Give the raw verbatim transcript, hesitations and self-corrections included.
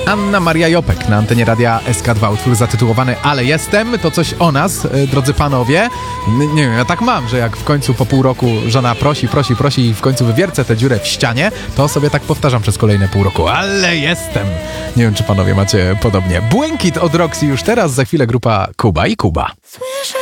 Anna Maria Jopek na antenie radia S K dwa. Utwór zatytułowany Ale jestem, to coś o nas, drodzy panowie. N- nie wiem, ja tak mam, że jak w końcu po pół roku żona prosi, prosi, prosi i w końcu wywiercę tę dziurę w ścianie, to sobie tak powtarzam przez kolejne pół roku. Ale jestem. Nie wiem, czy panowie macie podobnie. Błękit od Roxy już teraz, za chwilę grupa Kuba i Kuba.